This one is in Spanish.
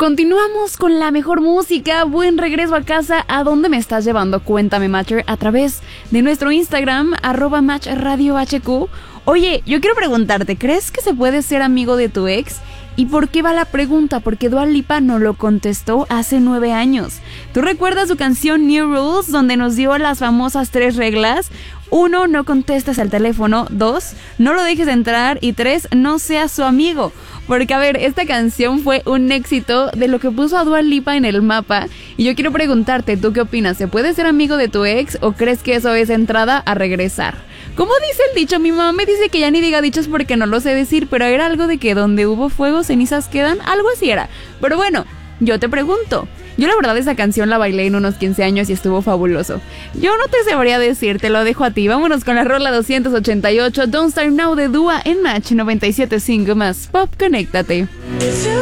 Continuamos con la mejor música. Buen regreso a casa. ¿A dónde me estás llevando? Cuéntame, Matcher, a través de nuestro Instagram, @MatchRadioHQ. Oye, yo quiero preguntarte, ¿crees que se puede ser amigo de tu ex? ¿Y por qué va la pregunta? Porque Dua Lipa nos lo contestó hace 9 años. ¿Tú recuerdas su canción New Rules, donde nos dio las famosas 3 reglas? 1, no contestes al teléfono. 2, no lo dejes entrar. Y 3, no seas su amigo. Porque, a ver, esta canción fue un éxito de lo que puso a Dua Lipa en el mapa. Y yo quiero preguntarte, ¿tú qué opinas? ¿Se puede ser amigo de tu ex o crees que eso es entrada a regresar? ¿Cómo dice el dicho? Mi mamá me dice que ya ni diga dichos porque no lo sé decir, pero era algo de que donde hubo fuego, cenizas quedan, algo así era. Pero bueno, yo te pregunto. Yo la verdad esa canción la bailé en unos 15 años y estuvo fabuloso. Yo no te sabría decir, te lo dejo a ti. Vámonos con la rola 288, Don't Start Now de Dua en Match 97.5 más Pop, conéctate.